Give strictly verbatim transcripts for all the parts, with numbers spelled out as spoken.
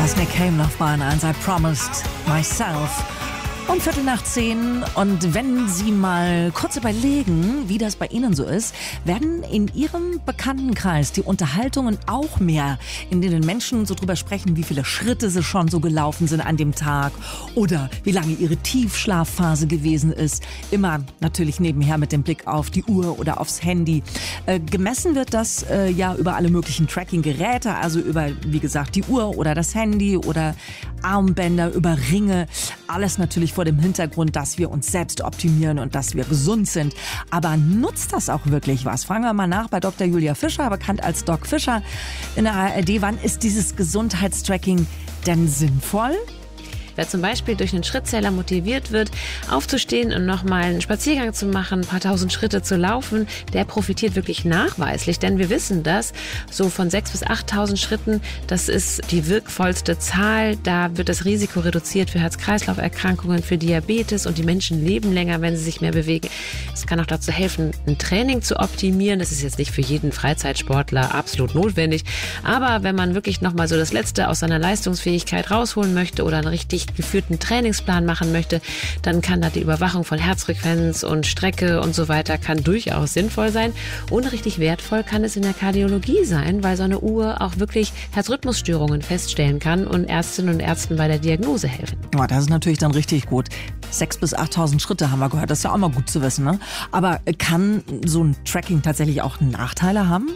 Das Nick Cave noch bei eins, I Promised Myself. Um Viertel nach zehn. Und wenn Sie mal kurz überlegen, wie das bei Ihnen so ist, werden in Ihrem Bekanntenkreis die Unterhaltungen auch mehr, in denen Menschen so drüber sprechen, wie viele Schritte sie schon so gelaufen sind an dem Tag oder wie lange ihre Tiefschlafphase gewesen ist. Immer natürlich nebenher mit dem Blick auf die Uhr oder aufs Handy. Äh, gemessen wird das äh, ja über alle möglichen Tracking-Geräte, also über, wie gesagt, die Uhr oder das Handy oder Armbänder, über Ringe. Alles natürlich vor dem Hintergrund, dass wir uns selbst optimieren und dass wir gesund sind. Aber nutzt das auch wirklich was? Fragen wir mal nach bei Doktor Julia Fischer, bekannt als Doc Fischer in der A R D. Wann ist dieses Gesundheitstracking denn sinnvoll? Wer zum Beispiel durch einen Schrittzähler motiviert wird, aufzustehen und nochmal einen Spaziergang zu machen, ein paar tausend Schritte zu laufen, der profitiert wirklich nachweislich. Denn wir wissen, dass so von sechstausend bis achttausend Schritten, das ist die wirkvollste Zahl. Da wird das Risiko reduziert für Herz-Kreislauf-Erkrankungen, für Diabetes und die Menschen leben länger, wenn sie sich mehr bewegen. Es kann auch dazu helfen, ein Training zu optimieren. Das ist jetzt nicht für jeden Freizeitsportler absolut notwendig. Aber wenn man wirklich nochmal so das Letzte aus seiner Leistungsfähigkeit rausholen möchte oder einen richtig geführten Trainingsplan machen möchte, dann kann da die Überwachung von Herzfrequenz und Strecke und so weiter kann durchaus sinnvoll sein. Und richtig wertvoll kann es in der Kardiologie sein, weil so eine Uhr auch wirklich Herzrhythmusstörungen feststellen kann und Ärztinnen und Ärzten bei der Diagnose helfen. Ja, das ist natürlich dann richtig gut. sechstausend bis achttausend Schritte haben wir gehört, das ist ja auch mal gut zu wissen, ne? Aber kann so ein Tracking tatsächlich auch Nachteile haben?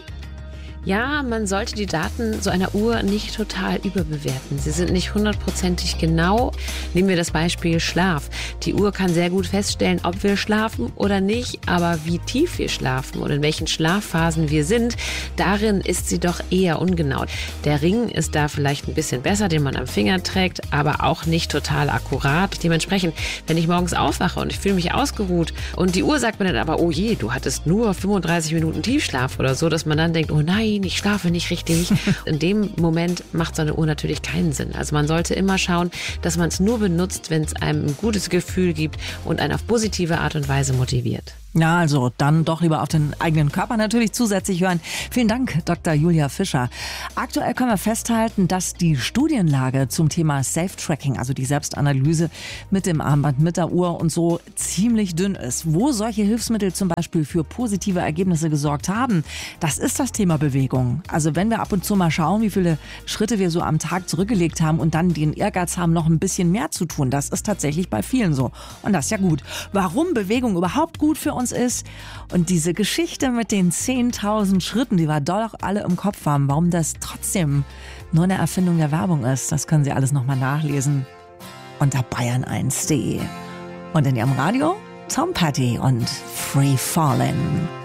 Ja, man sollte die Daten so einer Uhr nicht total überbewerten. Sie sind nicht hundertprozentig genau. Nehmen wir das Beispiel Schlaf. Die Uhr kann sehr gut feststellen, ob wir schlafen oder nicht, aber wie tief wir schlafen und in welchen Schlafphasen wir sind, darin ist sie doch eher ungenau. Der Ring ist da vielleicht ein bisschen besser, den man am Finger trägt, aber auch nicht total akkurat. Dementsprechend, wenn ich morgens aufwache und ich fühle mich ausgeruht und die Uhr sagt mir dann aber, oh je, du hattest nur fünfunddreißig Minuten Tiefschlaf oder so, dass man dann denkt, oh nein, ich schlafe nicht richtig. In dem Moment macht so eine Uhr natürlich keinen Sinn. Also man sollte immer schauen, dass man es nur benutzt, wenn es einem ein gutes Gefühl gibt und einen auf positive Art und Weise motiviert. Ja, also dann doch lieber auf den eigenen Körper natürlich zusätzlich hören. Vielen Dank, Doktor Julia Fischer. Aktuell können wir festhalten, dass die Studienlage zum Thema Self-Tracking, also die Selbstanalyse mit dem Armband, mit der Uhr und so, ziemlich dünn ist. Wo solche Hilfsmittel zum Beispiel für positive Ergebnisse gesorgt haben, das ist das Thema Bewegung. Also wenn wir ab und zu mal schauen, wie viele Schritte wir so am Tag zurückgelegt haben und dann den Ehrgeiz haben, noch ein bisschen mehr zu tun, das ist tatsächlich bei vielen so. Und das ist ja gut. Warum Bewegung überhaupt gut für uns ist und diese Geschichte mit den zehntausend Schritten, die wir doch alle im Kopf haben, warum das trotzdem nur eine Erfindung der Werbung ist, das können Sie alles nochmal nachlesen unter bayern eins punkt de. Und in Ihrem Radio Tom Petty und Free Fallin'.